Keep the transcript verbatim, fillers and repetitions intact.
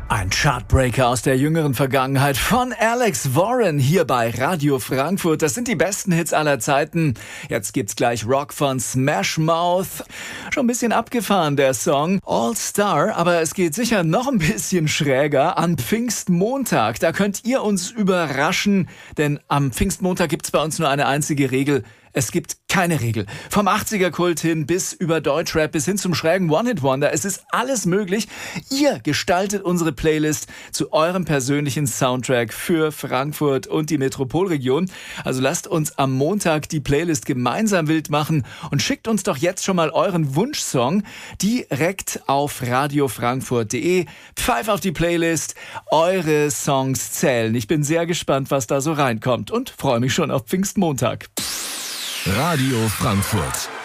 Ein Chartbreaker aus der jüngeren Vergangenheit von Alex Warren hier bei Radio Frankfurt. Das sind die besten Hits aller Zeiten. Jetzt gibt's gleich Rock von Smash Mouth. Schon ein bisschen abgefahren, der Song All Star, aber es geht sicher noch ein bisschen schräger an Pfingstmontag. Da könnt ihr uns überraschen, denn am Pfingstmontag gibt's bei uns nur eine einzige Regel. Es gibt keine Regel. Vom achtziger-Kult hin bis über Deutschrap bis hin zum schrägen One-Hit-Wonder. Es ist alles möglich. Ihr gestaltet unsere Playlist zu eurem persönlichen Soundtrack für Frankfurt und die Metropolregion. Also lasst uns am Montag die Playlist gemeinsam wild machen und schickt uns doch jetzt schon mal euren Wunschsong direkt auf radiofrankfurt punkt de. Pfeif auf die Playlist. Eure Songs zählen. Ich bin sehr gespannt, was da so reinkommt und freue mich schon auf Pfingstmontag. Radio Frankfurt.